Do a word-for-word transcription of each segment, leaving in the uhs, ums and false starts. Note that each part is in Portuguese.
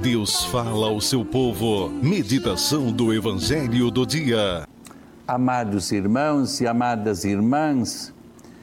Deus fala ao seu povo. Meditação do Evangelho do dia. Amados irmãos e amadas irmãs,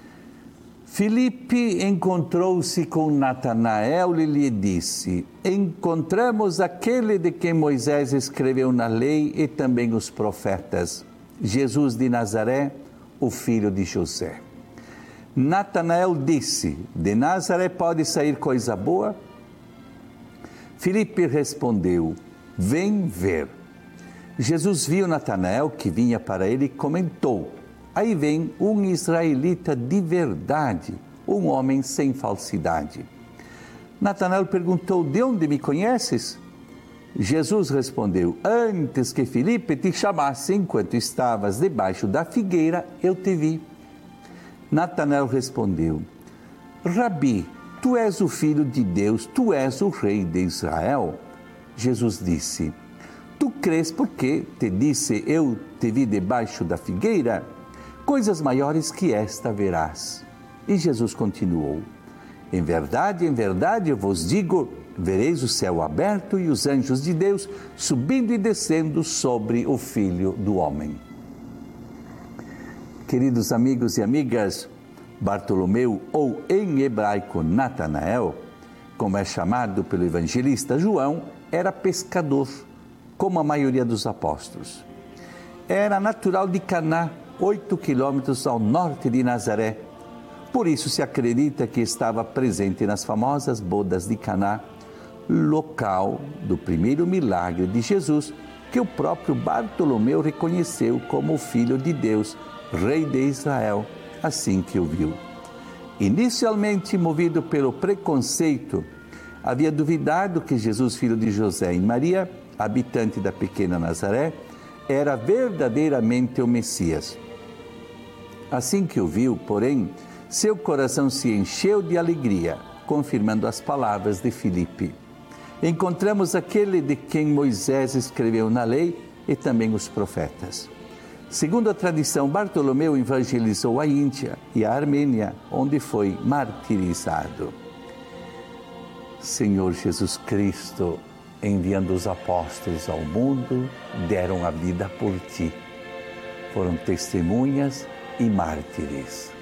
Filipe encontrou-se com Natanael e lhe disse: encontramos aquele de quem Moisés escreveu na lei e também os profetas, Jesus de Nazaré, o filho de José. Natanael disse: de Nazaré pode sair coisa boa? Filipe respondeu: vem ver. Jesus viu Natanael que vinha para ele e comentou: aí vem um israelita de verdade, um homem sem falsidade. Natanael perguntou: de onde me conheces? Jesus respondeu: antes que Filipe te chamasse, enquanto estavas debaixo da figueira, eu te vi. Natanael respondeu: Rabi, tu és o filho de Deus, tu és o rei de Israel. Jesus disse: tu crês porque te disse, eu te vi debaixo da figueira? Coisas maiores que esta verás. E Jesus continuou: em verdade, em verdade eu vos digo, vereis o céu aberto e os anjos de Deus subindo e descendo sobre o Filho do Homem. Queridos amigos e amigas, Bartolomeu, ou em hebraico Natanael, como é chamado pelo evangelista João, era pescador, como a maioria dos apóstolos. Era natural de Caná, oito quilômetros ao norte de Nazaré. Por isso se acredita que estava presente nas famosas bodas de Caná, local do primeiro milagre de Jesus, que o próprio Bartolomeu reconheceu como o Filho de Deus, Rei de Israel, assim que o viu. Inicialmente movido pelo preconceito, havia duvidado que Jesus, filho de José e Maria, habitante da pequena Nazaré, era verdadeiramente o Messias. Assim que o viu, porém, seu coração se encheu de alegria, confirmando as palavras de Filipe. Encontramos aquele de quem Moisés escreveu na lei e também os profetas. Segundo a tradição, Bartolomeu evangelizou a Índia e a Armênia, onde foi martirizado. Senhor Jesus Cristo, enviando os apóstolos ao mundo, deram a vida por ti. Foram testemunhas e mártires.